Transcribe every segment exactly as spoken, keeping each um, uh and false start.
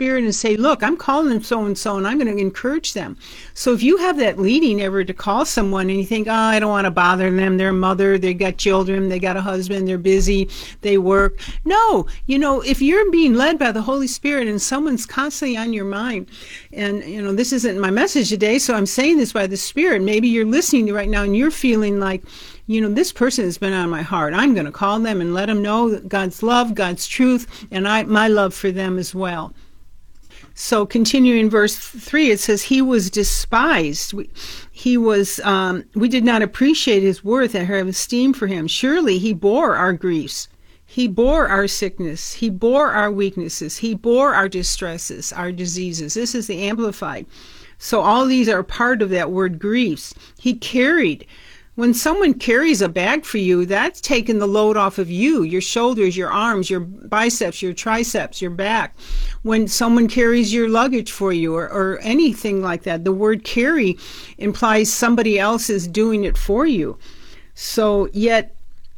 Spirit and say, look, I'm calling them so-and-so, and I'm going to encourage them. So if you have that leading ever to call someone and you think, oh, I don't want to bother them, they're a mother, they got children, they got a husband, they're busy, they work. No, you know, if you're being led by the Holy Spirit and someone's constantly on your mind, and, you know, this isn't my message today, so I'm saying this by the Spirit. Maybe you're listening right now and you're feeling like, you know, this person has been on my heart. I'm going to call them and let them know God's love, God's truth, and I, my love for them as well. So continuing in verse three, it says, he was despised. We, he was, um, we did not appreciate his worth and have esteem for him. Surely he bore our griefs. He bore our sickness. He bore our weaknesses. He bore our distresses, our diseases. This is the Amplified. So all these are part of that word griefs. He carried. When someone carries a bag for you, that's taking the load off of you, your shoulders, your arms, your biceps, your triceps, your back. When someone carries your luggage for you or, or anything like that, the word carry implies somebody else is doing it for you. So yet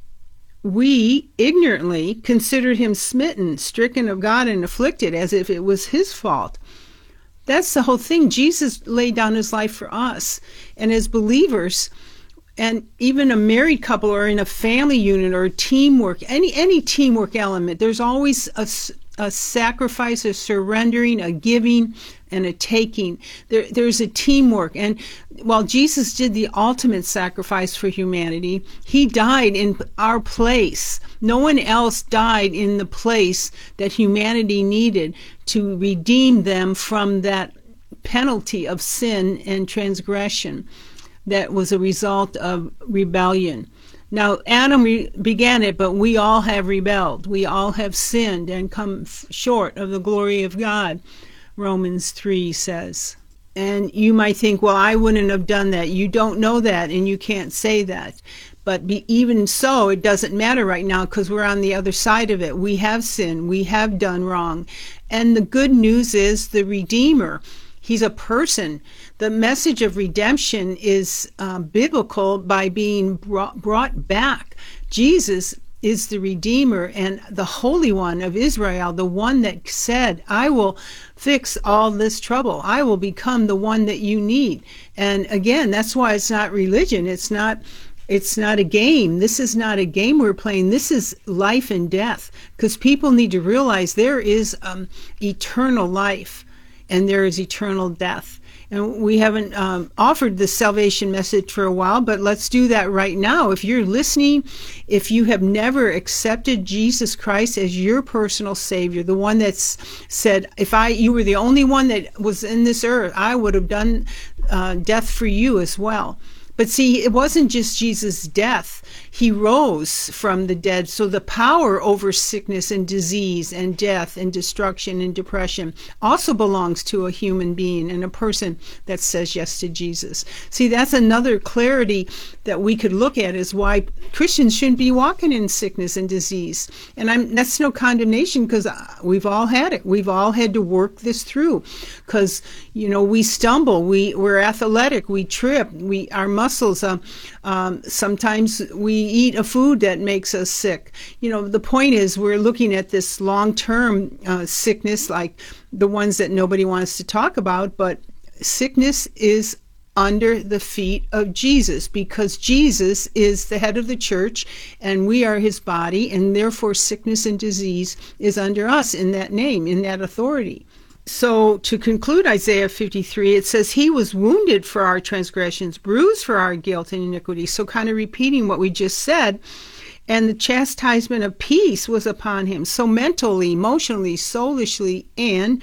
we ignorantly considered him smitten, stricken of God, and afflicted, as if it was his fault. That's the whole thing. Jesus laid down his life for us. And as believers, and even a married couple or in a family unit or teamwork, any any teamwork element, there's always a, a sacrifice, a surrendering, a giving, and a taking. There, there's a teamwork. And while Jesus did the ultimate sacrifice for humanity, he died in our place. No one else died in the place that humanity needed to redeem them from that penalty of sin and transgression that was a result of rebellion. Now, Adam re- began it, but we all have rebelled. We all have sinned and come f- short of the glory of God, Romans three says. And you might think, well, I wouldn't have done that. You don't know that, and you can't say that. But be, even so, it doesn't matter right now because we're on the other side of it. We have sinned. We have done wrong. And the good news is the Redeemer. He's a person. The message of redemption is uh, biblical by being brought, brought back. Jesus is the Redeemer and the Holy One of Israel, the one that said, I will fix all this trouble. I will become the one that you need. And again, that's why it's not religion. It's not It's not a game. This is not a game we're playing. This is life and death, because people need to realize there is um, eternal life and there is eternal death. And we haven't um, offered the salvation message for a while, but let's do that right now. If you're listening, if you have never accepted Jesus Christ as your personal Savior, the one that's said, if I, you were the only one that was in this earth, I would have done uh, death for you as well. But see, it wasn't just Jesus' death. He rose from the dead. So the power over sickness and disease and death and destruction and depression also belongs to a human being and a person that says yes to Jesus. See, that's another clarity that we could look at, is why Christians shouldn't be walking in sickness and disease. And I'm, that's no condemnation, because we've all had it. We've all had to work this through, because, you know, we stumble, we, we're athletic, we trip, we our muscles, um, um, sometimes we eat a food that makes us sick. You know, the point is we're looking at this long-term uh, sickness, like the ones that nobody wants to talk about, but sickness is under the feet of Jesus, because Jesus is the head of the church and we are his body, and therefore sickness and disease is under us in that name, in that authority. So to conclude Isaiah fifty-three, it says, he was wounded for our transgressions, bruised for our guilt and iniquity. So kind of repeating what we just said. And the chastisement of peace was upon him. So mentally, emotionally, soulishly, and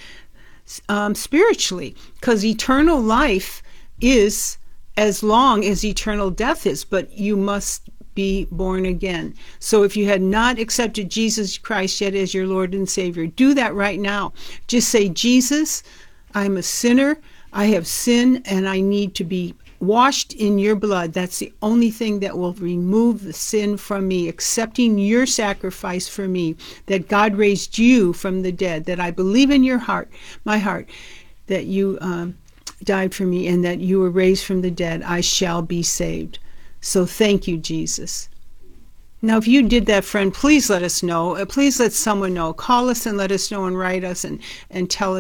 um, spiritually. Because eternal life is as long as eternal death is, but you must be born again. So if you had not accepted Jesus Christ yet as your Lord and Savior, do that right now. Just say, Jesus, I'm a sinner. I have sinned and I need to be washed in your blood. That's the only thing that will remove the sin from me. Accepting your sacrifice for me, that God raised you from the dead, that I believe in your heart, my heart, that you um, died for me and that you were raised from the dead, I shall be saved. So thank you, Jesus. Now, if you did that, friend, please let us know. Please let someone know. Call us and let us know, and write us and, and tell us.